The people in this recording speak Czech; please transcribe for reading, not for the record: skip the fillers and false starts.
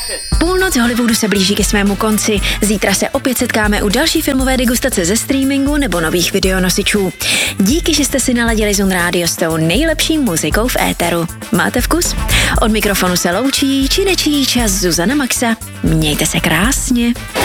Půlnoc Hollywoodu se blíží ke svému konci. Zítra se opět setkáme u další filmové degustace ze streamingu nebo nových videonosičů. Díky, že jste si naladili Zone Radio s tou nejlepší muzikou v éteru. Máte vkus? Od mikrofonu se loučí či nečí čas Zuzana Maxa. Mějte se krásně.